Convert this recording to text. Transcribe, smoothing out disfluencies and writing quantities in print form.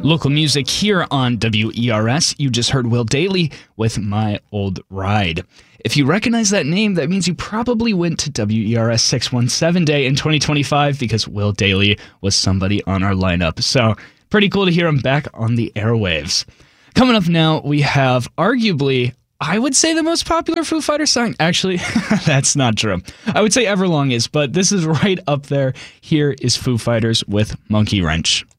Local music here on WERS. You just heard Will Dailey with My Old Ride. If you recognize that name, that means you probably went to WERS 617 Day in 2025 because Will Dailey was somebody on our lineup. So pretty cool to hear him back on the airwaves. Coming up now, we have arguably, I would say, the most popular Foo Fighters song. Actually, that's not true. I would say Everlong is, but this is right up there. Here is Foo Fighters with Monkey Wrench.